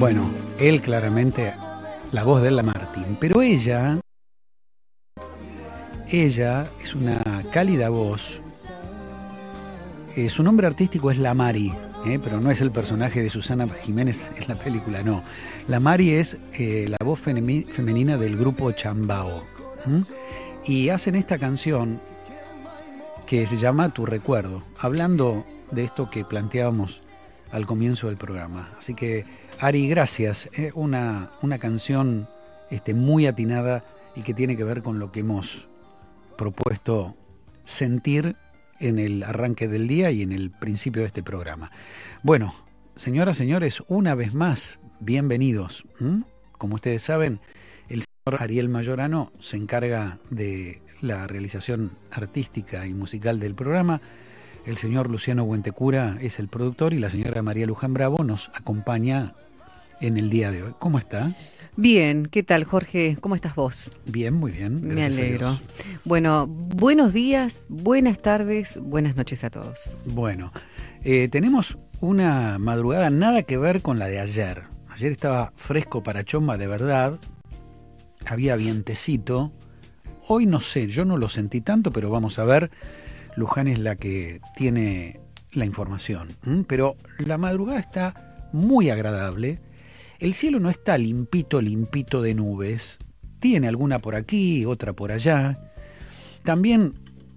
Bueno, él claramente, la voz de Ella Martín, pero ella es una cálida voz. Su nombre artístico es La Mari, pero no es el personaje de Susana Jiménez en la película, no. La Mari es la voz femenina del grupo Chambao. Y hacen esta canción que se llama Tu Recuerdo, hablando de esto que planteábamos al comienzo del programa. Así que, Ari, gracias. Una canción muy atinada y que tiene que ver con lo que hemos propuesto sentir en el arranque del día y en el principio de este programa. Bueno, señoras, señores, una vez más, bienvenidos. Como ustedes saben, el señor Ariel Mayorano se encarga de la realización artística y musical del programa. El señor Luciano Buentecura es el productor y la señora María Luján Bravo nos acompaña en el día de hoy. ¿Cómo está? Bien, ¿qué tal, Jorge? ¿Cómo estás vos? Bien, muy bien. Me alegro. Bueno, buenos días, buenas tardes, buenas noches a todos. Bueno, tenemos una madrugada nada que ver con la de ayer. Ayer estaba fresco para chomba de verdad, había vientecito. Hoy no sé, yo no lo sentí tanto, pero vamos a ver. Luján es la que tiene la información. Pero la madrugada está muy agradable. El cielo no está limpito de nubes. Tiene alguna por aquí, otra por allá. También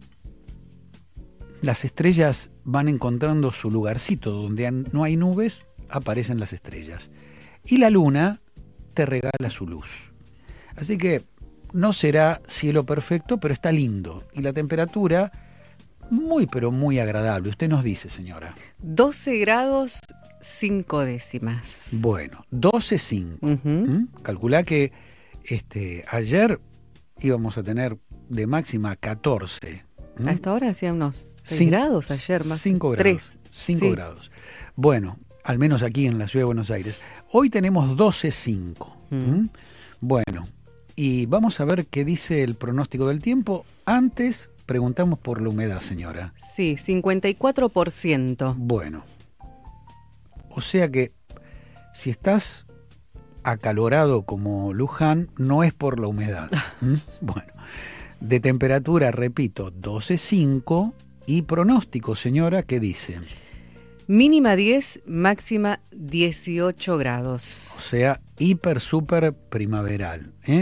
las estrellas van encontrando su lugarcito. Donde no hay nubes, aparecen las estrellas. Y la luna te regala su luz. Así que no será cielo perfecto, pero está lindo. Y la temperatura muy, pero muy agradable. Usted nos dice, señora. 12 grados 5 décimas. Bueno, 12,5. Calculá que ayer íbamos a tener de máxima 14. A esta hora hacía unos 6 grados ayer más. 5 grados. 5 grados. Bueno, al menos aquí en la ciudad de Buenos Aires. Hoy tenemos 12,5. Bueno, y vamos a ver qué dice el pronóstico del tiempo. Antes preguntamos por la humedad, señora. Sí, 54%. Bueno, o sea que si estás acalorado como Luján, no es por la humedad. Bueno, de temperatura, repito, 12,5 y pronóstico, señora, ¿qué dicen? Mínima 10, máxima 18 grados. O sea, hiper, súper primaveral.